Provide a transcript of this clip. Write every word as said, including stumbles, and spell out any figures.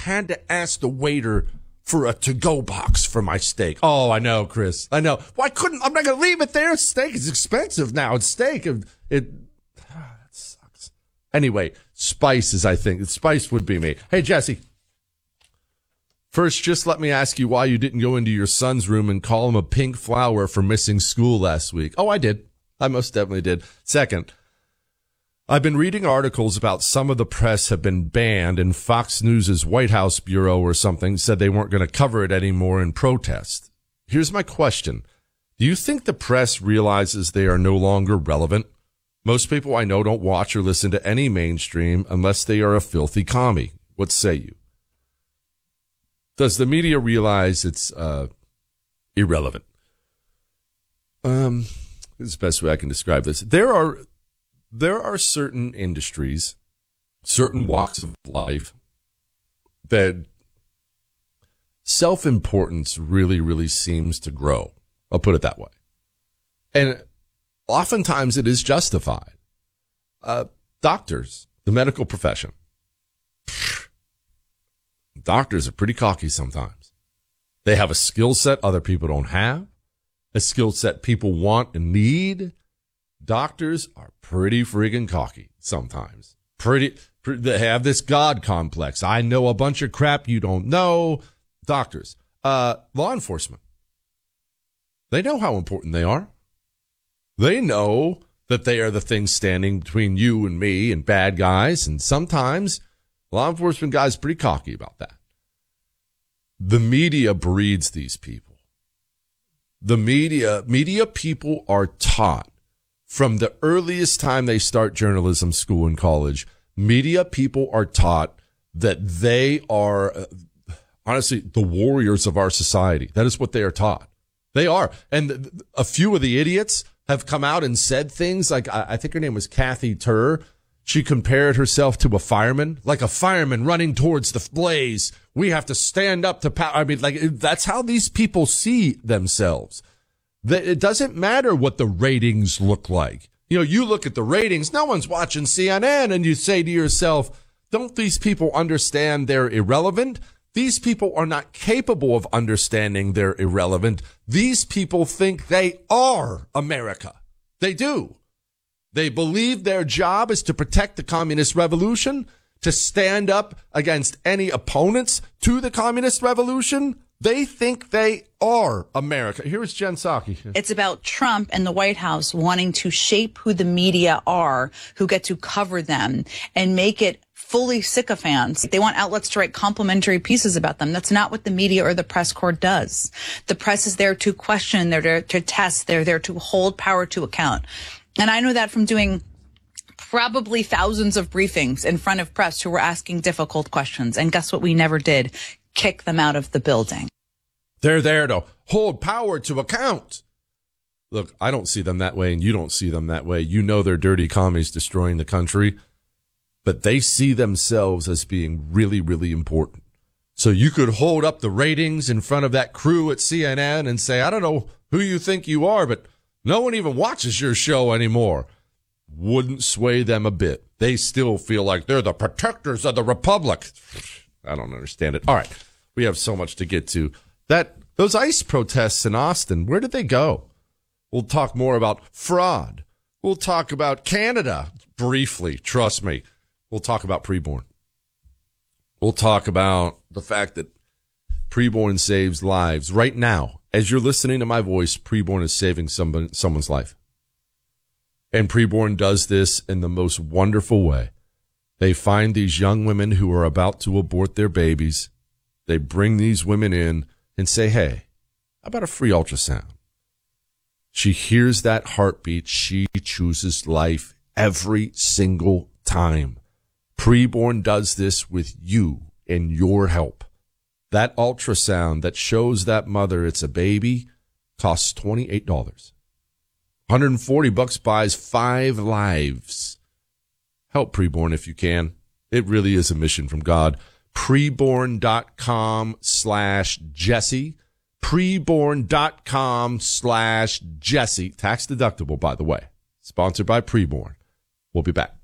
had to ask the waiter for a to-go box for my steak. Oh, I know, Chris. I know. Why couldn't, I'm not going to leave it there. Steak is expensive now. It's steak. It, it ah, that sucks. Anyway, spices, I think. Spice would be me. Hey, Jesse. First, just let me ask you why you didn't go into your son's room and call him a pink flower for missing school last week. Oh, I did. I most definitely did. Second, I've been reading articles about some of the press have been banned, and Fox News' White House Bureau or something said they weren't going to cover it anymore in protest. Here's my question. Do you think the press realizes they are no longer relevant? Most people I know don't watch or listen to any mainstream unless they are a filthy commie. What say you? Does the media realize it's uh, irrelevant? Um, this is the best way I can describe this. There are there are certain industries, certain walks of life that self-importance really, really seems to grow. I'll put it that way. And oftentimes it is justified. Uh, doctors, the medical profession. Doctors are pretty cocky sometimes. They have a skill set other people don't have, a skill set people want and need. Doctors are pretty friggin' cocky sometimes. Pretty, pretty, they have this God complex. I know a bunch of crap you don't know. Doctors, uh, law enforcement. They know how important they are. They know that they are the thing standing between you and me and bad guys, and sometimes law enforcement guys pretty cocky about that. The media breeds these people. The media, media people are taught from the earliest time they start journalism school in college. Media people are taught that they are, uh, honestly, the warriors of our society. That is what they are taught. They are. And th- a few of the idiots have come out and said things like, I, I think her name was Kathy Turr. She compared herself to a fireman, like a fireman running towards the blaze. We have to stand up to power. I mean, like, that's how these people see themselves. That it doesn't matter what the ratings look like. You know, you look at the ratings, no one's watching C N N, and you say to yourself, don't these people understand they're irrelevant? These people are not capable of understanding they're irrelevant. These people think they are America. They do. They believe their job is to protect the communist revolution, to stand up against any opponents to the communist revolution. They think they are America. Here's Jen Psaki. It's about Trump and the White House wanting to shape who the media are, who get to cover them, and make it fully sycophants. They want outlets to write complimentary pieces about them. That's not what the media or the press corps does. The press is there to question, they're there to test, they're there to hold power to account. And I know that from doing probably thousands of briefings in front of press who were asking difficult questions. And guess what we never did? Kick them out of the building. They're there to hold power to account. Look, I don't see them that way, and you don't see them that way. You know they're dirty commies destroying the country, but they see themselves as being really, really important. So you could hold up the ratings in front of that crew at C N N and say, I don't know who you think you are, but no one even watches your show anymore. Wouldn't sway them a bit. They still feel like they're the protectors of the republic. I don't understand it. All right. We have so much to get to. That those ICE protests in Austin, where did they go? We'll talk more about fraud. We'll talk about Canada briefly. Trust me. We'll talk about preborn. We'll talk about the fact that preborn saves lives. Right now, as you're listening to my voice, preborn is saving somebody, someone's life. And preborn does this in the most wonderful way. They find these young women who are about to abort their babies. They bring these women in and say, hey, how about a free ultrasound? She hears that heartbeat. She chooses life every single time. Preborn does this with you and your help. That ultrasound that shows that mother it's a baby costs twenty-eight dollars. one hundred forty bucks buys five lives. Help Preborn if you can. It really is a mission from God. Preborn.com slash Jesse. Preborn.com slash Jesse. Tax deductible, by the way. Sponsored by Preborn. We'll be back.